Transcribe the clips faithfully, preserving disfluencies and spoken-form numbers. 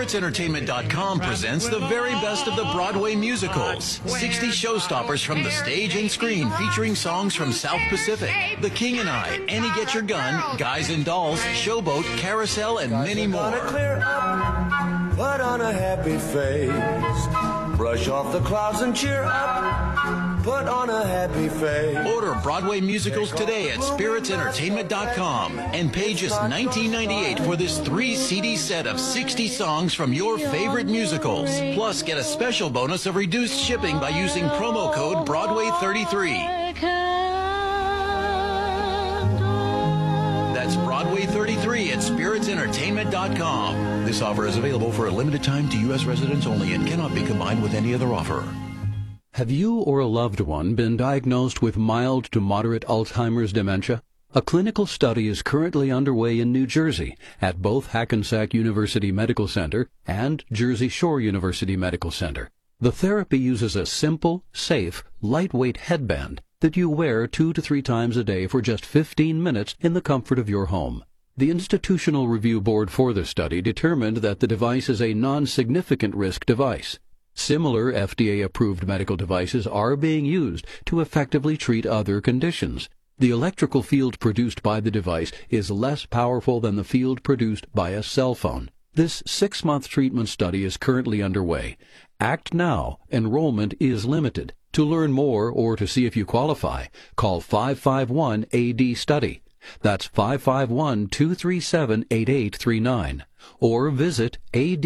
Spirits Entertainment dot com presents the very best of the Broadway musicals. sixty showstoppers from the stage and screen featuring songs from South Pacific, The King and I, Annie Get Your Gun, Guys and Dolls, Showboat, Carousel, and many more. Clear up, put on a happy face, brush off the clouds and cheer up, put on a happy face. Order Broadway musicals today at Spirits Entertainment dot com and pay just nineteen ninety-eight for this three C D set of sixty songs from your favorite musicals. Plus, get a special bonus of reduced shipping by using promo code Broadway thirty-three. That's Broadway thirty-three at Spirits Entertainment dot com. This offer is available for a limited time to U S residents only and cannot be combined with any other offer. Have you or a loved one been diagnosed with mild to moderate Alzheimer's dementia? A clinical study is currently underway in New Jersey at both Hackensack University Medical Center and Jersey Shore University Medical Center. The therapy uses a simple, safe, lightweight headband that you wear two to three times a day for just fifteen minutes in the comfort of your home. The Institutional Review Board for the study determined that the device is a non-significant risk device. Similar F D A-approved medical devices are being used to effectively treat other conditions. The electrical field produced by the device is less powerful than the field produced by a cell phone. This six-month treatment study is currently underway. Act now. Enrollment is limited. To learn more or to see if you qualify, call five five one A D study. That's five five one, two three seven, eight eight three nine. Or visit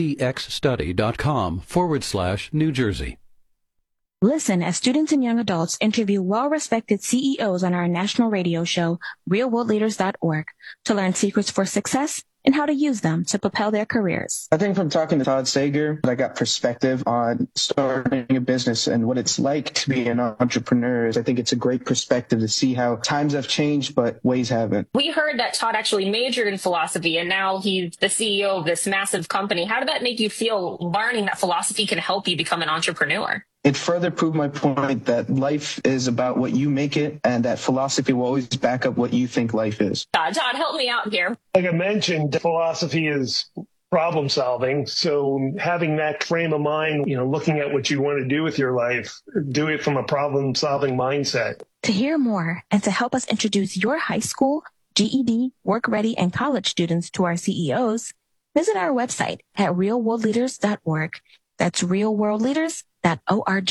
adxstudy.com forward slash New Jersey. Listen as students and young adults interview well-respected C E Os on our national radio show, real world leaders dot org, to learn secrets for success and how to use them to propel their careers. I think from talking to Todd Sager, I got perspective on starting a business and what it's like to be an entrepreneur. I think it's a great perspective to see how times have changed, but ways haven't. We heard that Todd actually majored in philosophy, and now he's the C E O of this massive company. How did that make you feel, learning that philosophy can help you become an entrepreneur? It further proved my point that life is about what you make it, and that philosophy will always back up what you think life is. Uh, Todd, help me out here. Like I mentioned, philosophy is problem solving. So having that frame of mind, you know, looking at what you want to do with your life, do it from a problem solving mindset. To hear more and to help us introduce your high school, G E D, work ready, and college students to our C E Os, visit our website at real world leaders dot org. That's real world leaders dot org.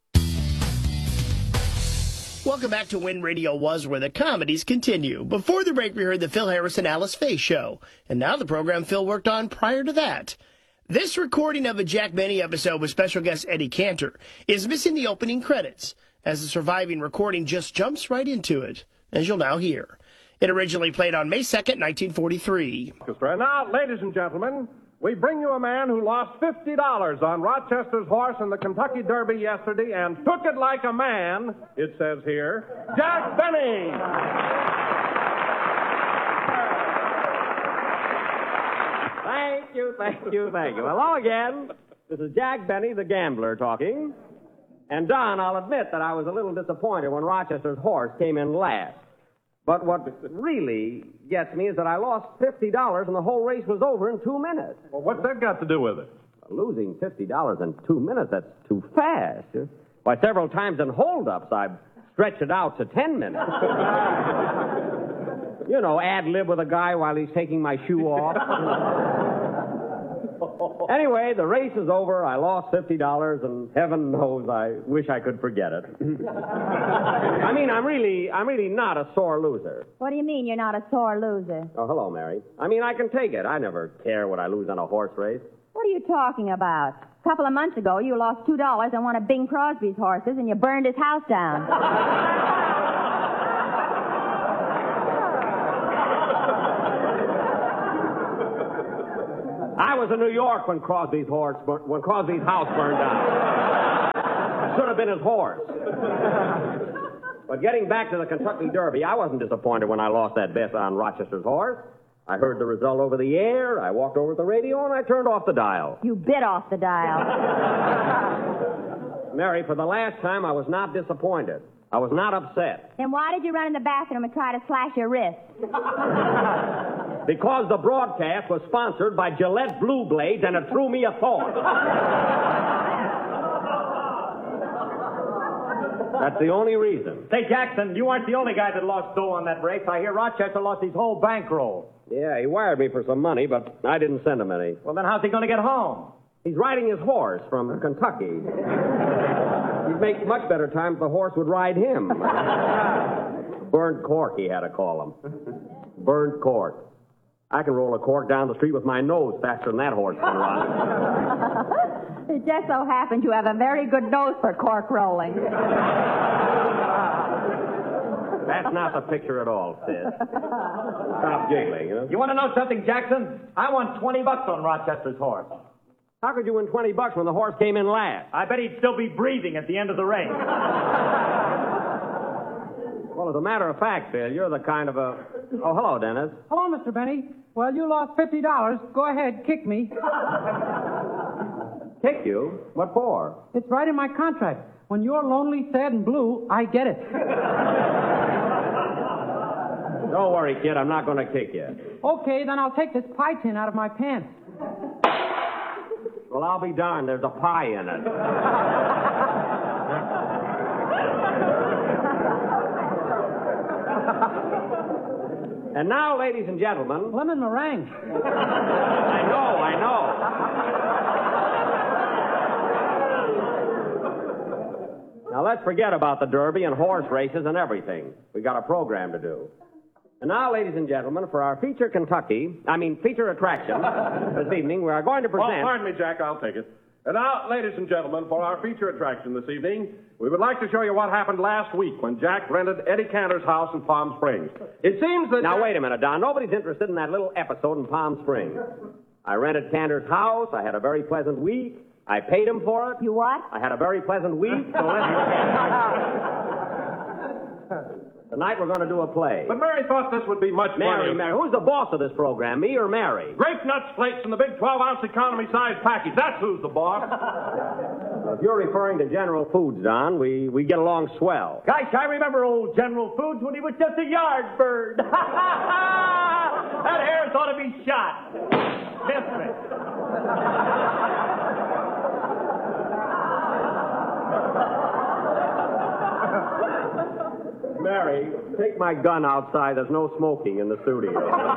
Welcome back to When Radio Was, where the comedies continue. Before the break, we heard the Phil Harris and Alice Faye show, and now the program Phil worked on prior to that. This recording of a Jack Benny episode with special guest Eddie Cantor is missing the opening credits, as the surviving recording just jumps right into it, as you'll now hear. It originally played on May second, nineteen forty-three. Now, ladies and gentlemen, we bring you a man who lost fifty dollars on Rochester's horse in the Kentucky Derby yesterday and took it like a man, it says here, Jack Benny. Thank you, thank you, thank you. Hello again. This is Jack Benny, the gambler, talking. And, Don, I'll admit that I was a little disappointed when Rochester's horse came in last. But what really gets me is that I lost fifty dollars and the whole race was over in two minutes. Well, what's that got to do with it? Losing fifty dollars in two minutes, that's too fast. Why, several times in holdups, I've stretched it out to ten minutes. You know, ad-lib with a guy while he's taking my shoe off. Anyway, the race is over. I lost fifty dollars, and heaven knows I wish I could forget it. I mean, I'm really, I'm really not a sore loser. What do you mean you're not a sore loser? Oh, hello, Mary. I mean, I can take it. I never care what I lose on a horse race. What are you talking about? A couple of months ago, you lost two dollars on one of Bing Crosby's horses, and you burned his house down. I was in New York when Crosby's horse, when Crosby's house burned down. Should have been his horse. But getting back to the Kentucky Derby, I wasn't disappointed when I lost that bet on Rochester's horse. I heard the result over the air, I walked over to the radio, and I turned off the dial. You bit off the dial. Mary, for the last time, I was not disappointed. I was not upset. Then why did you run in the bathroom and try to slash your wrist? Because the broadcast was sponsored by Gillette Blue Blades, and it threw me a thought. That's the only reason. Say, Jackson, you aren't the only guy that lost dough on that race. I hear Rochester lost his whole bankroll. Yeah, he wired me for some money, but I didn't send him any. Well, then how's he going to get home? He's riding his horse from Kentucky. He'd make much better time if the horse would ride him. Burnt cork, he had to call him. Burnt cork. I can roll a cork down the street with my nose faster than that horse can run. It just so happens you have a very good nose for cork rolling. That's not the picture at all, sis. Stop giggling, you know? You want to know something, Jackson? I won twenty bucks on Rochester's horse. How could you win twenty bucks when the horse came in last? I bet he'd still be breathing at the end of the race. Well, as a matter of fact, Phil, you're the kind of a... Oh, hello, Dennis. Hello, Mister Benny. Well, you lost fifty dollars. Go ahead, kick me. Kick you? What for? It's right in my contract. When you're lonely, sad, and blue, I get it. Don't worry, kid. I'm not going to kick you. Okay, then I'll take this pie tin out of my pants. Well, I'll be darned. There's a pie in it. And now, ladies and gentlemen... Lemon meringue. I know, I know. Now, let's forget about the Derby and horse races and everything. We got a program to do. And now, ladies and gentlemen, for our feature Kentucky, I mean feature attraction this evening, we are going to present... Oh, pardon me, Jack, I'll take it. And now, ladies and gentlemen, for our feature attraction this evening, we would like to show you what happened last week when Jack rented Eddie Cantor's house in Palm Springs. It seems that... Now, Jack... wait a minute, Don. Nobody's interested in that little episode in Palm Springs. I rented Cantor's house. I had a very pleasant week. I paid him for it. You what? I had a very pleasant week, so let's look at it. Tonight we're going to do a play. But Mary thought this would be much Mary, funnier. Mary. Who's the boss of this program, me or Mary? Grape nuts flakes in the big twelve-ounce economy-size package. That's who's the boss. Well, if you're referring to General Foods, Don, we, we get along swell. Gosh, I remember old General Foods when he was just a yard bird. That hair's ought to be shot. Miss me. Mary, take my gun outside. There's no smoking in the studio.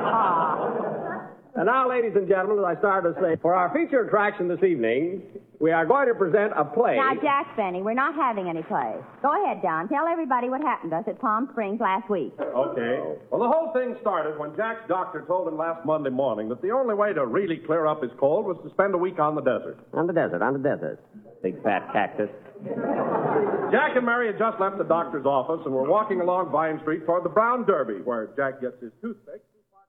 And now, ladies and gentlemen, as I started to say, for our feature attraction this evening, we are going to present a play. Now, Jack Benny, we're not having any play. Go ahead, Don. Tell everybody what happened to us at Palm Springs last week. Okay. Well, the whole thing started when Jack's doctor told him last Monday morning that the only way to really clear up his cold was to spend a week on the desert. On the desert, on the desert. Big fat cactus. Jack and Mary had just left the doctor's office and were walking along Vine Street toward the Brown Derby, where Jack gets his toothpick.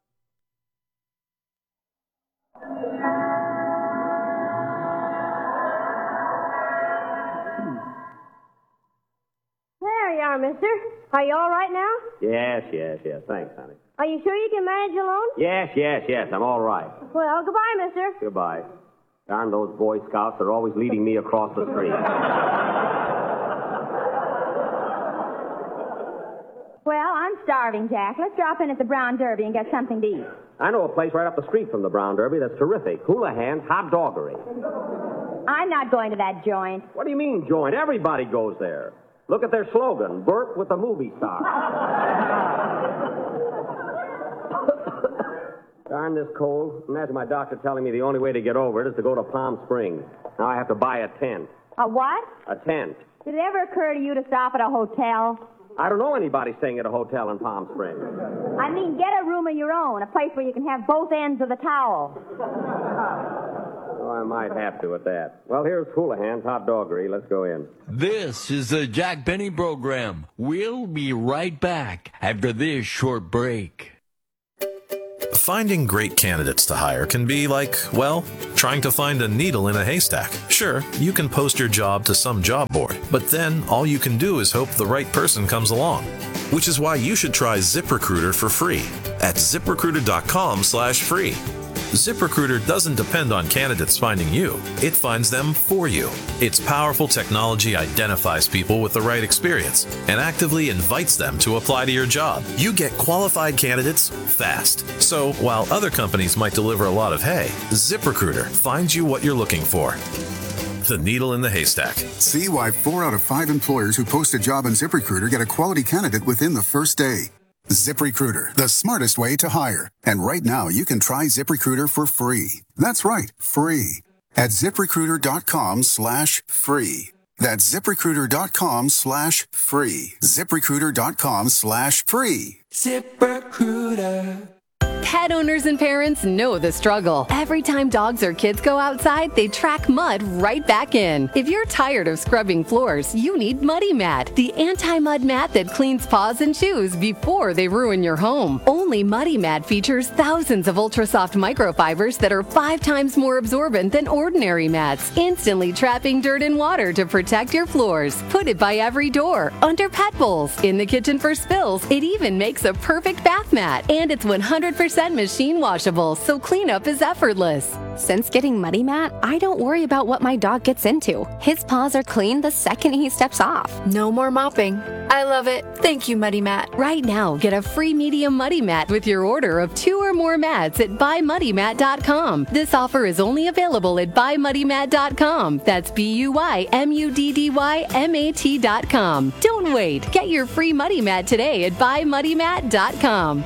There you are, mister. Are you all right now? Yes, yes, yes. Thanks, honey. Are you sure you can manage alone? Yes, yes, yes. I'm all right. Well, goodbye, mister. Goodbye. Darn those Boy Scouts. They're always leading me across the street. Well, I'm starving, Jack. Let's drop in at the Brown Derby and get something to eat. I know a place right up the street from the Brown Derby that's terrific. Houlihan's Hot Doggery. I'm not going to that joint. What do you mean, joint? Everybody goes there. Look at their slogan, burp with the movie star. Darn this cold. Imagine my doctor telling me the only way to get over it is to go to Palm Springs. Now I have to buy a tent. A what? A tent. Did it ever occur to you to stop at a hotel? I don't know anybody staying at a hotel in Palm Springs. I mean, get a room of your own, a place where you can have both ends of the towel. Oh, I might have to at that. Well, here's Houlihan's Hot Doggery. Let's go in. This is the Jack Benny Program. We'll be right back after this short break. Finding great candidates to hire can be like, well, trying to find a needle in a haystack. Sure, you can post your job to some job board, but then all you can do is hope the right person comes along. Which is why you should try ZipRecruiter for free at ZipRecruiter.com slash free. ZipRecruiter doesn't depend on candidates finding you. It finds them for you. Its powerful technology identifies people with the right experience and actively invites them to apply to your job. You get qualified candidates fast. So while other companies might deliver a lot of hay, ZipRecruiter finds you what you're looking for. The needle in the haystack. See why four out of five employers who post a job on ZipRecruiter get a quality candidate within the first day. ZipRecruiter, the smartest way to hire. And right now, you can try ZipRecruiter for free. That's right, free. At ZipRecruiter.com slash free. That's ZipRecruiter.com slash free. ZipRecruiter.com slash free. ZipRecruiter. Pet owners and parents know the struggle. Every time dogs or kids go outside, they track mud right back in. If you're tired of scrubbing floors, you need Muddy Mat, the anti-mud mat that cleans paws and shoes before they ruin your home. Only Muddy Mat features thousands of ultra-soft microfibers that are five times more absorbent than ordinary mats, instantly trapping dirt and water to protect your floors. Put it by every door, under pet bowls, in the kitchen for spills. It even makes a perfect bath mat, and it's one hundred percent machine washable, so cleanup is effortless. Since getting Muddy Mat, I don't worry about what my dog gets into. His paws are clean the second he steps off. No more mopping. I love it. Thank you, Muddy Mat. Right now, get a free medium Muddy Mat with your order of two or more mats at buy muddy mat dot com. This offer is only available at buy muddy mat dot com. That's B U Y M U D D Y M A T dot com. Don't wait. Get your free Muddy Mat today at buy muddy mat dot com.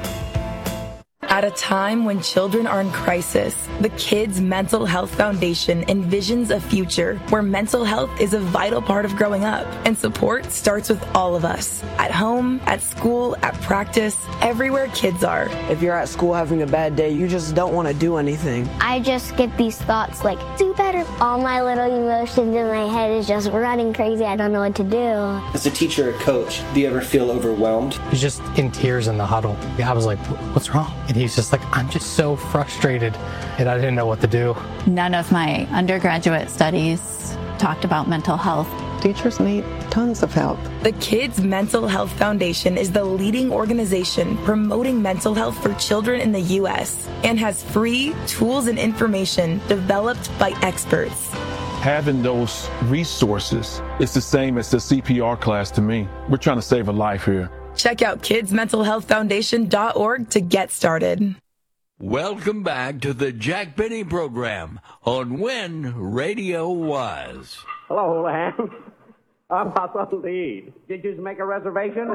At a time when children are in crisis, the Kids Mental Health Foundation envisions a future where mental health is a vital part of growing up, and support starts with all of us. At home, at school, at practice, everywhere kids are. If you're at school having a bad day, you just don't want to do anything. I just get these thoughts like, do better. All my little emotions in my head is just running crazy. I don't know what to do. As a teacher or coach, do you ever feel overwhelmed? He's just in tears in the huddle. I was like, what's wrong? And he's just like, I'm just so frustrated, and I didn't know what to do. None of my undergraduate studies talked about mental health. Teachers need tons of help. The Kids Mental Health Foundation is the leading organization promoting mental health for children in the U S and has free tools and information developed by experts. Having those resources is the same as the C P R class to me. We're trying to save a life here. Check out kids mental health foundation dot org to get started. Welcome back to the Jack Benny program on When Radio Was. Hello, Houlihan. How about something to eat? Did you make a reservation?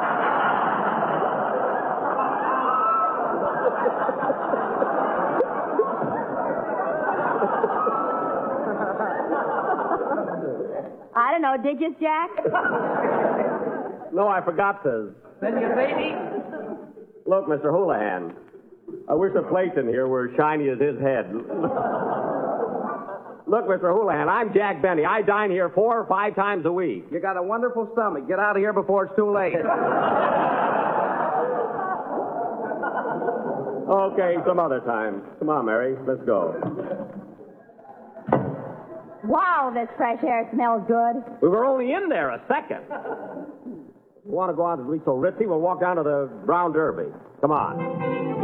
I don't know, did you, Jack? No, I forgot to. Then you baby. Look, Mister Houlihan, I wish the plates in here were as shiny as his head. Look, Mister Houlihan, I'm Jack Benny. I dine here four or five times a week. You got a wonderful stomach. Get out of here before it's too late. Okay, some other time. Come on, Mary, let's go. Wow, this fresh air smells good. We were only in there a second. You want to go out to Rico Ritzy? We'll walk down to the Brown Derby. Come on.